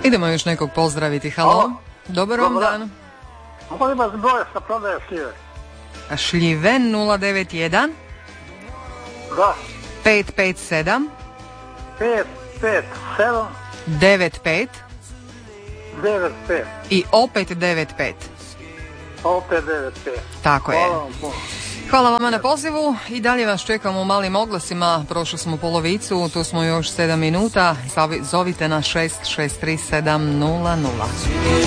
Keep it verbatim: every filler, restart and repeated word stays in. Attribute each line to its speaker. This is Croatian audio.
Speaker 1: Idemo još nekog pozdraviti. Halo,
Speaker 2: Halo.
Speaker 1: dobar vam
Speaker 2: Dobar
Speaker 1: dan.
Speaker 2: Molim vas broje sa prodaje šljive.
Speaker 1: Šljive nula devet jedan
Speaker 2: Da,
Speaker 1: pet pet sedam
Speaker 2: pet pet sedam
Speaker 1: devet pet
Speaker 2: devet pet.
Speaker 1: i opet devet pet.
Speaker 2: Opet devet pet.
Speaker 1: Tako je.
Speaker 2: Hvala vam puno.
Speaker 1: Hvala vama na pozivu i dalje vas čekamo u malim oglasima. Prošli smo polovicu, tu smo još sedam minuta. Zovite na šest šest tri sedam nula nula.